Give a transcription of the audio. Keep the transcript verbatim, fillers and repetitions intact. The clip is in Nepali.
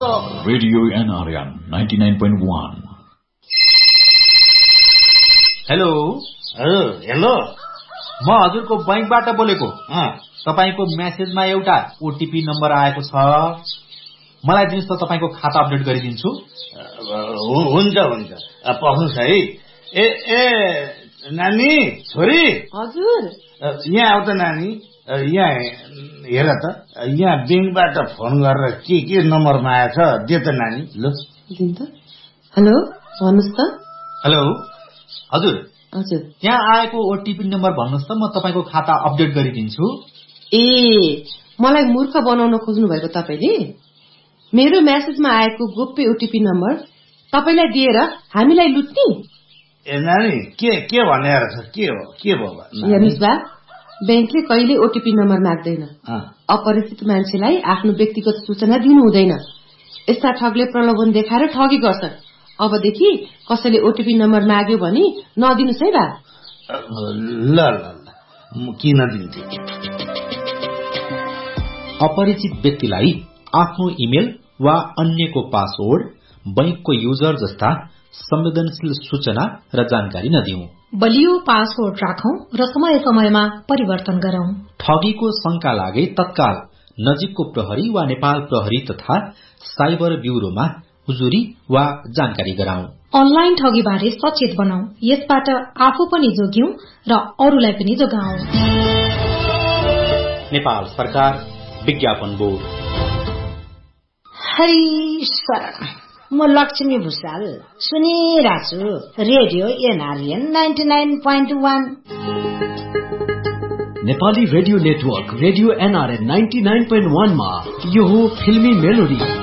Radio NRN ninety-nine point one. Hello हजुर हेलो म हजुरको बैंकबाट बोलेको। तपाईको मेसेजमा एउटा ओटीपी नम्बर आएको छ, मलाई दिनुस् त, तपाईको खाता अपडेट गरिदिन्छु। हुन्छ हुन्छ पख्नुस् है। ए ए नानी छोरी हजुर यहाँ आउ त नानी, यहाँ हेर त, यहाँ बैंकबाट फोन गरेर के के नम्बरमा आएछ दे त नानी। ल दिन त। हेलो भन्नुस् त। हेलो हजुर हजुर यहाँ आएको ओटीपी नम्बर भन्नुस् त, म तपाईको खाता अपडेट गरिदिन्छु। ए मलाई मूर्ख बनाउन खोज्नु भएको तपाईले? मेरो मेसेजमा आएको गोप्य ओटीपी नम्बर तपाईलाई दिएर हामीलाई लुट्ने? ए नानी के के भनेर छ? के हो के भयो? हेर्नुस् बा, बैंकले कहिले ओटीपी नम्बर माग्दैन। अपरिचित मान्छेलाई आफ्नो व्यक्तिगत सूचना दिनु हुँदैन। यस्ता ठगले प्रलोभन देखाएर ठगी गर्छन्। अबदेखि कसैले ओटीपी नम्बर माग्यो भने नदिनुस् है बा। ल ल ल म किन दिन्थे। अपरिचित व्यक्तिलाई आफ्नो इमेल वा अन्यको पासवर्ड, बैंकको युजर जस्ता संवेदनशील सूचना र जानकारी नदिऊ। बलियो पासवर्ड राखौं र समय समयमा परिवर्तन गरौं। ठगीको शंका लागे तत्काल नजिकको प्रहरी वा नेपाल प्रहरी तथा साइबर ब्यूरोमा उजुरी वा जानकारी गराउँ। अनलाइन ठगीबारे सचेत बनाऊ, यसबाट आफू पनि जोग्यौं र अरूलाई पनि जोगाऊ। नेपाल सरकार विज्ञापन बोर्ड। हरि शरण, म Lakshmi Bhusal सुनिराछु radio NRN ninety-nine point one। Nepali radio network radio NRN ninety-nine point one मा यो हो फिल्मी मेलोडी।